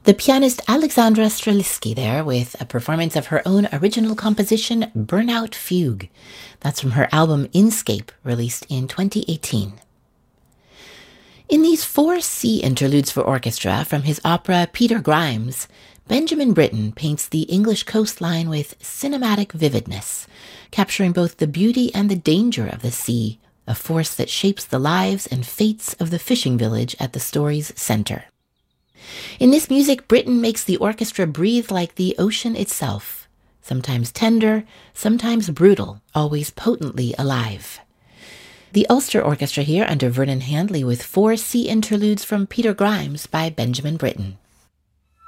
The pianist Alexandra Strelitzky there with a performance of her own original composition, Burnout Fugue. That's from her album Inscape, released in 2018. In these 4 sea interludes for orchestra from his opera Peter Grimes, Benjamin Britten paints the English coastline with cinematic vividness, capturing both the beauty and the danger of the sea, a force that shapes the lives and fates of the fishing village at the story's center. In this music, Britten makes the orchestra breathe like the ocean itself, sometimes tender, sometimes brutal, always potently alive. The Ulster Orchestra here under Vernon Handley with 4 sea interludes from Peter Grimes by Benjamin Britten.